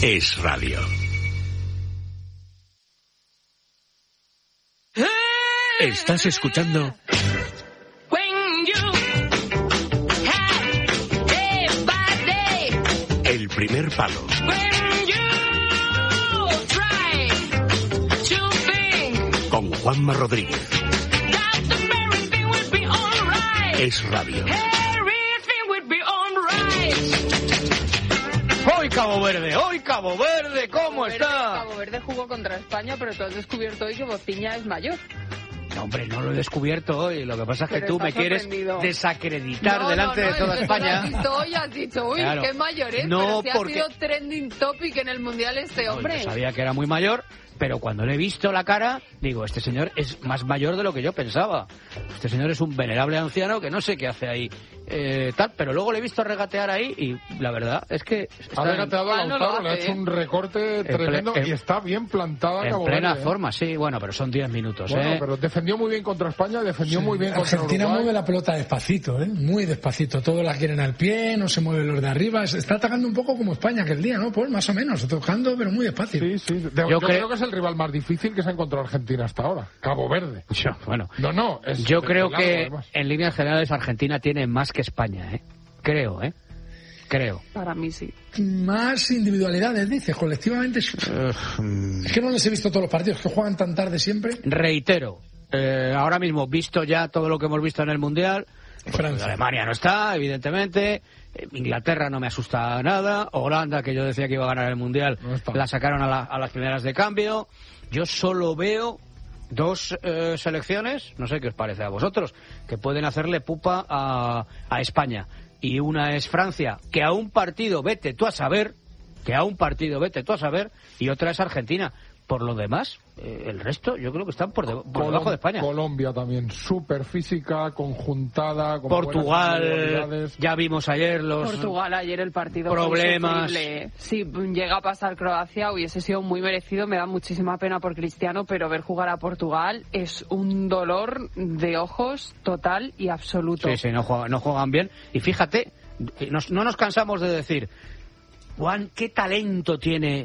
Es radio. Estás escuchando El Primer Palo con Juanma Rodríguez. Es radio. ¡Hoy Cabo Verde! ¿Cómo está? Cabo Verde jugó contra España, pero tú has descubierto hoy que Bociña es mayor. No, hombre, no lo he descubierto hoy. Lo que pasa es que tú me quieres desacreditar no, delante de toda España. Lo has visto hoy, has dicho, uy, claro. qué mayor es, No, pero si porque... ha sido trending topic en el Mundial este hombre. Yo sabía que era muy mayor, pero cuando le he visto la cara, digo, este señor es más mayor de lo que yo pensaba. Este señor es un venerable anciano que no sé qué hace ahí. Pero luego le he visto regatear ahí y la verdad es que... Ha regateado a Lautaro, le ha hecho un recorte tremendo y está bien plantada en plena forma, sí, bueno, pero son 10 minutos. Bueno, pero defendió muy bien contra España, defendió muy bien contra Argentina. Uruguay. Mueve la pelota despacito, muy despacito. Todos la quieren al pie, no se mueven los de arriba. Se está atacando un poco como España aquel día, ¿no, Paul? Más o menos, tocando, pero muy despacio. Sí. Yo creo que es el rival más difícil que se ha encontrado Argentina hasta ahora. Cabo Verde. Yo creo que en líneas generales Argentina tiene más que España, Creo. Para mí sí. Más individualidades, dices, colectivamente. Es que no les he visto todos los partidos, que juegan tan tarde siempre. Reitero, ahora mismo, visto ya todo lo que hemos visto en el Mundial, Francia. Alemania no está, evidentemente, Inglaterra no me asusta nada, Holanda, que yo decía que iba a ganar el Mundial, la sacaron a las primeras de cambio. Yo solo veo dos selecciones, no sé qué os parece a vosotros, que pueden hacerle pupa a España. Y una es Francia, que a un partido vete tú a saber, y otra es Argentina. Por lo demás, el resto yo creo que están por debajo de España. Colombia también, súper física, conjuntada. Con Portugal, ya vimos ayer Portugal ayer el partido problemas. Fue insufrible. Si llega a pasar Croacia hubiese sido muy merecido, me da muchísima pena por Cristiano, pero ver jugar a Portugal es un dolor de ojos total y absoluto. Sí, no juegan bien. Y fíjate, no nos cansamos de decir, Juan, qué talento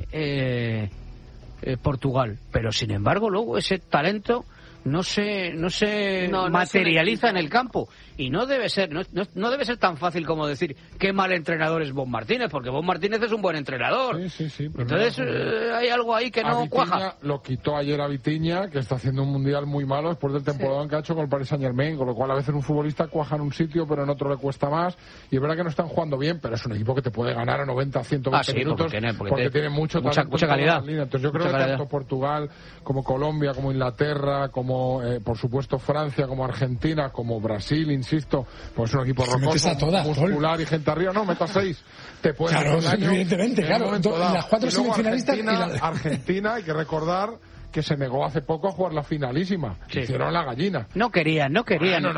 tiene Portugal, pero sin embargo luego ese talento no se materializa en el campo y no debe ser tan fácil como decir qué mal entrenador es Bob Martínez, porque Bob Martínez es un buen entrenador. Sí, entonces hay algo ahí que no cuaja. Lo quitó ayer a Vitinha, que está haciendo un mundial muy malo después del temporada que ha hecho con el Paris Saint-Germain, con lo cual a veces un futbolista cuaja en un sitio pero en otro le cuesta más, y es verdad que no están jugando bien, pero es un equipo que te puede ganar a 90, 120 minutos porque tiene mucha calidad. Entonces yo creo que tanto Portugal como Colombia, como Inglaterra, como por supuesto Francia, como Argentina, como Brasil, insisto, pues es un equipo rocoso, muscular y gente arriba, no, metas 6, te puede evidentemente, claro, las 4 semifinalistas Argentina, hay que recordar que se negó hace poco a jugar la finalísima. Hicieron la gallina. No querían. No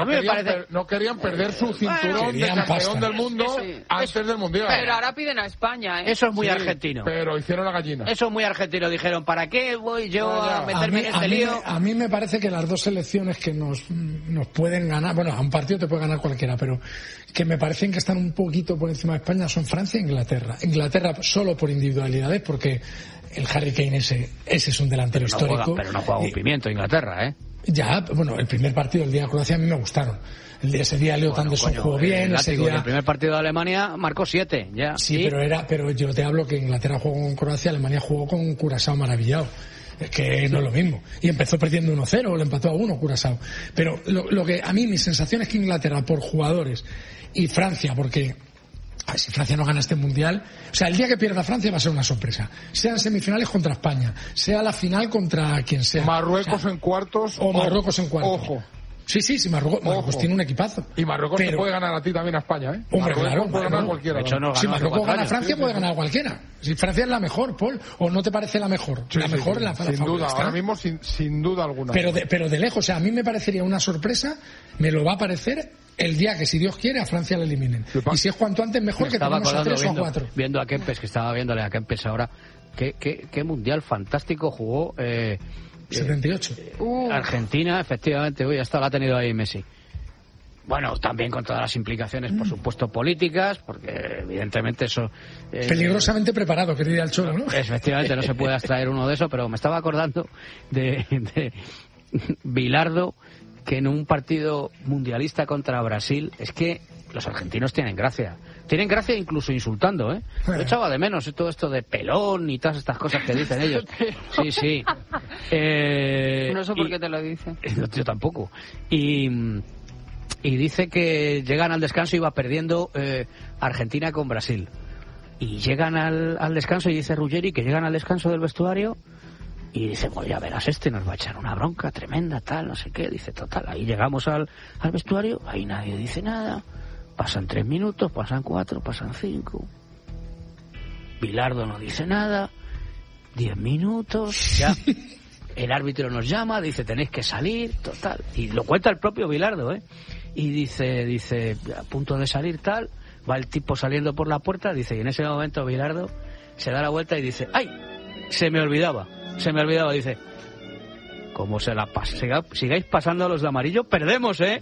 querían perder su cinturón de campeón del mundo antes del Mundial. Pero ahora piden a España, Eso es muy argentino. Pero hicieron la gallina. Eso es muy argentino. Dijeron, ¿para qué voy yo a meterme en este lío? A mí me parece que las dos selecciones que nos pueden ganar, bueno, a un partido te puede ganar cualquiera, pero que me parecen que están un poquito por encima de España son Francia e Inglaterra. Inglaterra solo por individualidades, porque el Harry Kane ese es un delantero histórico. Pero no juega un pimiento Inglaterra, Ya, bueno, el primer partido del día de Croacia a mí me gustaron. Ese día Leo Anderson jugó bien. El primer partido de Alemania marcó 7, ya. Sí, pero yo te hablo que Inglaterra jugó con Croacia, Alemania jugó con Curazao maravillado. Es que no es lo mismo. Y empezó perdiendo 1-0, le empató a 1 Curazao. Pero lo que a mí, mi sensación es que Inglaterra por jugadores y Francia, porque si Francia no gana este Mundial, o sea, el día que pierda Francia va a ser una sorpresa. Sean semifinales contra España, sea la final contra quien sea. Marruecos en cuartos. O Marruecos en cuartos. Ojo. Sí, Marruecos tiene un equipazo. Y Marruecos te puede ganar a ti también a España, Hombre, claro. Puede ganar a cualquiera. Si Marruecos gana a Francia, puede ganar a cualquiera. Si Francia es la mejor, Paul, ¿o no te parece la mejor? Sin duda, ahora mismo sin duda alguna. Pero de lejos, o sea, a mí me parecería una sorpresa, me lo va a parecer el día que, si Dios quiere, a Francia le eliminen. Y si es cuanto antes, mejor que tengamos a 3 o a 4. Viendo a Kempes, que estaba viéndole a Kempes ahora, qué mundial fantástico jugó 78. Argentina, efectivamente, ya está, la ha tenido ahí Messi. Bueno, también con todas las implicaciones, por supuesto, políticas, porque evidentemente eso... Peligrosamente preparado, quería el Cholo, ¿no? Efectivamente, no se puede abstraer uno de eso, pero me estaba acordando de Bilardo, que en un partido mundialista contra Brasil, es que los argentinos tienen gracia. Tienen gracia incluso insultando, ¿eh? Yo echaba de menos todo esto de pelón y todas estas cosas que dicen ellos. Sí, sí. No sé por qué te lo dicen. Yo tampoco. Y dice que llegan al descanso y va perdiendo Argentina con Brasil. Y llegan al descanso y dice Ruggeri que llegan al descanso del vestuario y dice, pues ya verás, nos va a echar una bronca tremenda, tal, no sé qué. Dice, total, ahí llegamos al vestuario, ahí nadie dice nada. Pasan 3 minutos, pasan 4, pasan 5. Bilardo no dice nada. 10 minutos, ya. El árbitro nos llama, dice, tenéis que salir, total. Y lo cuenta el propio Bilardo, ¿eh? Y dice, a punto de salir tal, va el tipo saliendo por la puerta, dice, y en ese momento Bilardo se da la vuelta y dice, ¡ay! Se me olvidaba, dice, como sigáis pasando a los de amarillo, perdemos, ¿eh?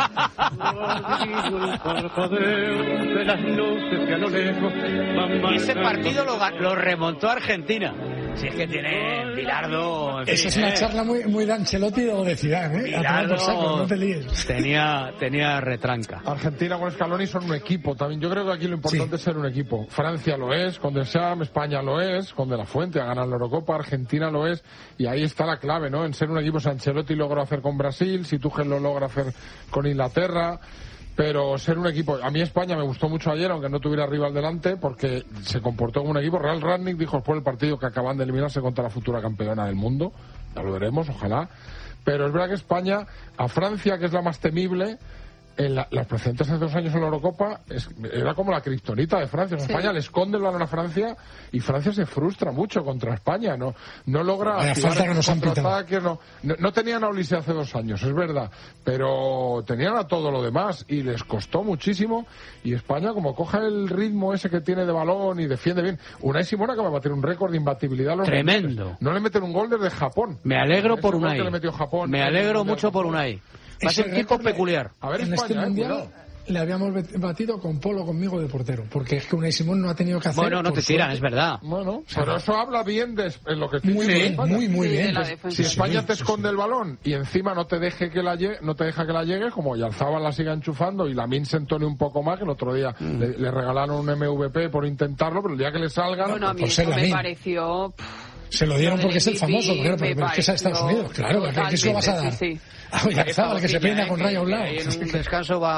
Y ese partido lo remontó Argentina. Si es que tiene Bilardo... En fin, esa es una charla muy de Ancelotti o de Zidane, ¿eh? Bilardo, no te líes. Tenía retranca. Argentina con Scaloni son un equipo también. Yo creo que aquí lo importante es ser un equipo. Francia lo es, con Deschamps, España lo es, con De La Fuente a ganar la Eurocopa, Argentina lo es, y ahí está la clave, ¿no? En ser un equipo. Ancelotti logró hacer con Brasil, si Tuchel lo logra hacer con Inglaterra, pero ser un equipo... A mí España me gustó mucho ayer, aunque no tuviera rival delante, porque se comportó como un equipo. Real Rangnick dijo después del partido que acaban de eliminarse contra la futura campeona del mundo, ya lo veremos, ojalá, pero es verdad que España, a Francia, que es la más temible, en los precedentes hace 2 años en la Eurocopa era como la kriptonita de Francia. Sí. España le esconde el balón a Francia y Francia se frustra mucho contra España, no logra contraataques, no tenían a Olise hace 2 años, es verdad, pero tenían a todo lo demás y les costó muchísimo. Y España, como coja el ritmo ese que tiene de balón y defiende bien, Unai Simón acaba de batir un récord de imbatibilidad a los tremendo mundiales. No le meten un gol desde Japón. Me alegro por Unai. Japón, me alegro mucho por Unai. Va a ser un tipo peculiar. A ver, en España, este mundial le habíamos batido con Polo conmigo de portero, porque es que Unai Simón no ha tenido que hacer... Bueno, no te tiran, es verdad. Bueno, pero eso habla bien de lo que muy bien, muy bien. Si España te esconde el balón y encima no te deja que la llegue, como Oyarzabal la siga enchufando y Lamine se entone un poco más, que el otro día le regalaron un MVP por intentarlo, pero el día que le salga... Bueno, a mí eso me pareció... Se lo dieron porque es el famoso, porque es a Estados Unidos, claro, ¿qué se lo vas a dar? Sí. A Oyarzabal, que se peina con raya a un lado. En un descanso va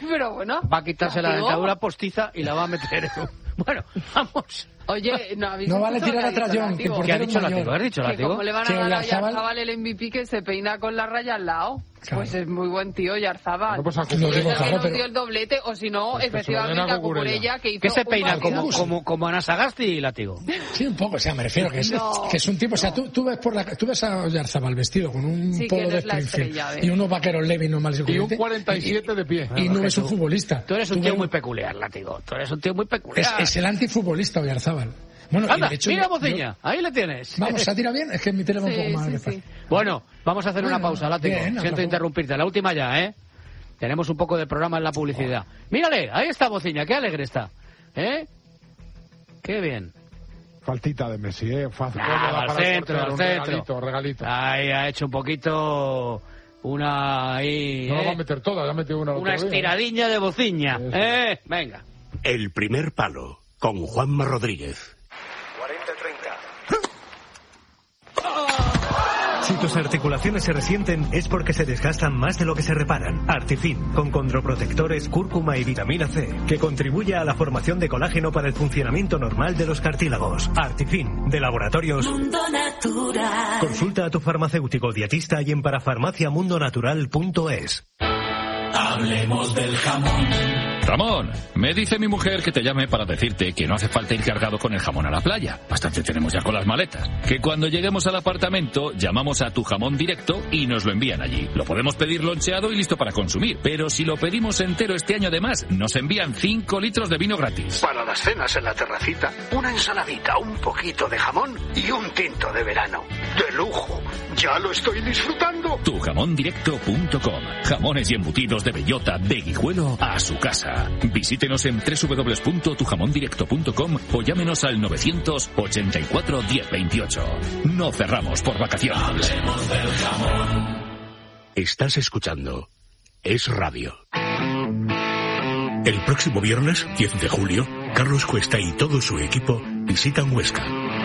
a quitarse la dentadura postiza y la va a meter... Bueno, vamos... Oye, no vale tirar atrás, John, que por ¿Qué ha dicho Látigo? ¿Has dicho Látigo? ¿Cómo le van a dar a Oyarzabal el MVP que se peina con la raya al lado? Claro. Pues es muy buen tío, Oyarzabal. No, pues dio el doblete, o si no, pues efectivamente a Cucurella, que hizo... ¿Qué se peina? ¿Como Ana Sagasti y Látigo? Sí, un poco, o sea, me refiero que es un tipo, o sea, tú ves a Oyarzabal vestido con un polo de Springfield y unos vaqueros Levi normales y un 47 de pie. Y no es un futbolista. Tú eres un tío muy peculiar, Látigo. Tú eres un tío muy peculiar. Es el antifutbolista Oyarzabal. Bueno, anda, de hecho, mira, Bociña, ahí le tienes. Vamos, ¿se tira bien? Es que mi tele va un poco más despacio. Bueno, vamos a hacer una pausa, Látigo. Siento interrumpirte, la última ya, ¿eh? Tenemos un poco de programa en la publicidad. Mírale, ahí está Bociña, qué alegre está. ¿Eh? Qué bien. Faltita de Messi, al centro. Regalito. Ahí ha hecho un poquito... Una ahí... No va a meter toda, ya ha metido una estiradiña de Bociña. Venga. El primer palo. Con Juanma Rodríguez. 40-30. Si tus articulaciones se resienten es porque se desgastan más de lo que se reparan. Artifin, con condroprotectores, cúrcuma y vitamina C, que contribuye a la formación de colágeno para el funcionamiento normal de los cartílagos. Artifin, de Laboratorios Mundo Natural. Consulta a tu farmacéutico dietista y en parafarmaciamundonatural.es. Hablemos del jamón. Ramón, me dice mi mujer que te llame para decirte que no hace falta ir cargado con el jamón a la playa. Bastante tenemos ya con las maletas. Que cuando lleguemos al apartamento, llamamos a Tu Jamón Directo y nos lo envían allí. Lo podemos pedir loncheado y listo para consumir. Pero si lo pedimos entero este año además, nos envían 5 litros de vino gratis. Para las cenas en la terracita, una ensaladita, un poquito de jamón y un tinto de verano. De lujo. Ya lo estoy disfrutando. Tujamondirecto.com. Jamones y embutidos de bellota, de Guijuelo a su casa. Visítenos en www.tujamondirecto.com o llámenos al 984 1028. No cerramos por vacaciones. Hablemos del jamón. Estás escuchando Es Radio. El próximo viernes, 10 de julio, Carlos Cuesta y todo su equipo visitan Huesca.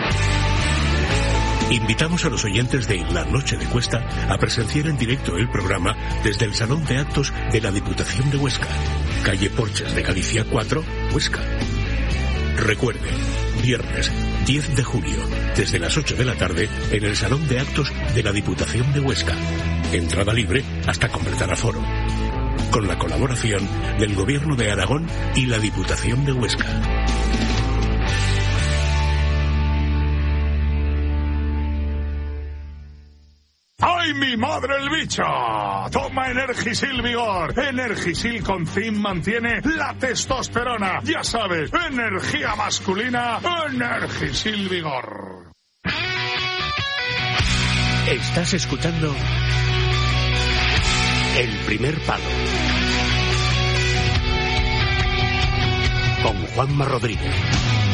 Invitamos a los oyentes de La Noche de Cuesta a presenciar en directo el programa desde el Salón de Actos de la Diputación de Huesca, calle Porches de Galicia 4, Huesca. Recuerde, viernes 10 de julio, desde las 8 de la tarde, en el Salón de Actos de la Diputación de Huesca. Entrada libre hasta completar aforo. Con la colaboración del Gobierno de Aragón y la Diputación de Huesca. ¡Ay, mi madre el bicho! Toma Energisil Vigor. Energisil con zinc mantiene la testosterona. Ya sabes, energía masculina, Energisil Vigor. Estás escuchando El Primer Palo con Juanma Rodríguez.